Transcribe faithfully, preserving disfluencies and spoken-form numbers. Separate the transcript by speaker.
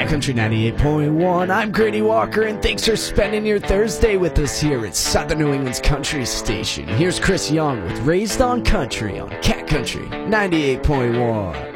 Speaker 1: Cat Country ninety-eight point one. I'm Grady Walker, and thanks for spending your Thursday with us here at Southern New England's country station. Here's Chris Young with Raised on Country on Cat Country ninety-eight point one.